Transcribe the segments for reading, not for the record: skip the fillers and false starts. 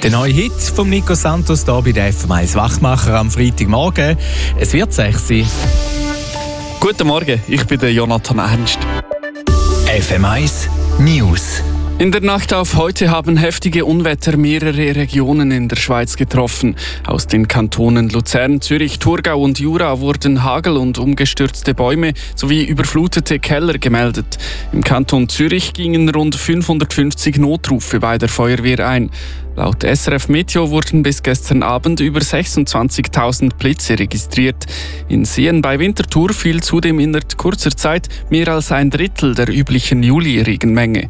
Der neue Hit von Nico Santos hier bei der FM1 Wachmacher am Freitagmorgen. Es wird 6 sein. Guten Morgen, ich bin der Jonathan Ernst. FM1 News. In der Nacht auf heute haben heftige Unwetter mehrere Regionen in der Schweiz getroffen. Aus den Kantonen Luzern, Zürich, Thurgau und Jura wurden Hagel und umgestürzte Bäume sowie überflutete Keller gemeldet. Im Kanton Zürich gingen rund 550 Notrufe bei der Feuerwehr ein. Laut SRF Meteo wurden bis gestern Abend über 26.000 Blitze registriert. In Seen bei Winterthur fiel zudem innerhalb kurzer Zeit mehr als ein Drittel der üblichen Juli-Regenmenge.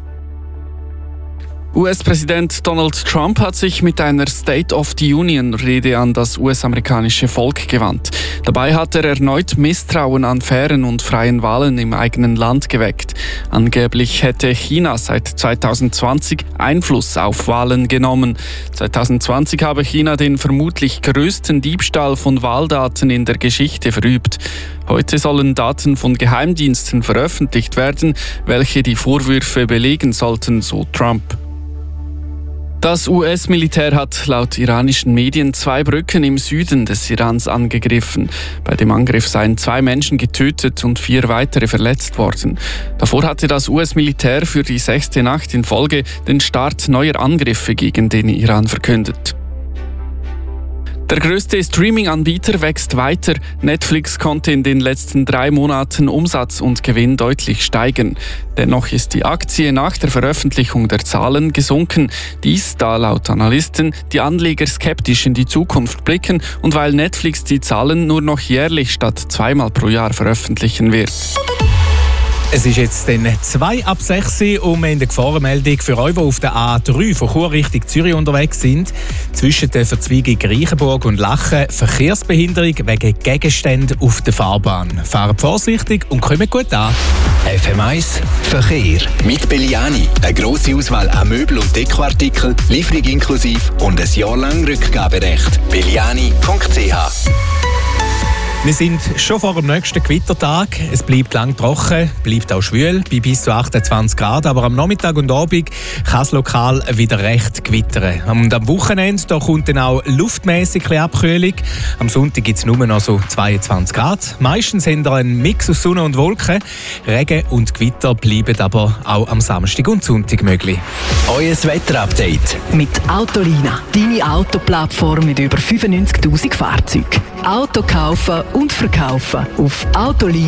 US-Präsident Donald Trump hat sich mit einer State of the Union-Rede an das US-amerikanische Volk gewandt. Dabei hat er erneut Misstrauen an fairen und freien Wahlen im eigenen Land geweckt. Angeblich hätte China seit 2020 Einfluss auf Wahlen genommen. 2020 habe China den vermutlich größten Diebstahl von Wahldaten in der Geschichte verübt. Heute sollen Daten von Geheimdiensten veröffentlicht werden, welche die Vorwürfe belegen sollten, so Trump. Das US-Militär hat laut iranischen Medien 2 Brücken im Süden des Irans angegriffen. Bei dem Angriff seien 2 Menschen getötet und 4 weitere verletzt worden. Davor hatte das US-Militär für die 6. Nacht in Folge den Start neuer Angriffe gegen den Iran verkündet. Der größte Streaming-Anbieter wächst weiter. Netflix konnte in den letzten 3 Monaten Umsatz und Gewinn deutlich steigern. Dennoch ist die Aktie nach der Veröffentlichung der Zahlen gesunken. Dies, da laut Analysten die Anleger skeptisch in die Zukunft blicken und weil Netflix die Zahlen nur noch jährlich statt 2-mal pro Jahr veröffentlichen wird. Es ist jetzt dann 5:02 und wir in der Gefahrenmeldung für euch, die auf der A3 von Chur Richtung Zürich unterwegs sind. Zwischen der Verzweigung Reichenburg und Lachen Verkehrsbehinderung wegen Gegenständen auf der Fahrbahn. Fahrt vorsichtig und kommt gut an. FM1 Verkehr mit Belliani. Eine grosse Auswahl an Möbel- und Dekoartikeln, Lieferung inklusive und ein Jahr lang Rückgaberecht. Belliani.ch. Wir sind schon vor dem nächsten Gewittertag. Es bleibt lang trocken, bleibt auch schwül, bei bis zu 28 Grad. Aber am Nachmittag und Abend kann es lokal wieder recht gewittern. Und am Wochenende da kommt dann auch luftmäßig Abkühlung. Am Sonntag gibt es nur noch so 22 Grad. Meistens haben wir einen Mix aus Sonne und Wolken. Regen und Gewitter bleiben aber auch am Samstag und Sonntag möglich. Euer Wetterupdate mit Autolina, deine Autoplattform mit über 95.000 Fahrzeugen. Auto kaufen und verkaufen auf Autolina.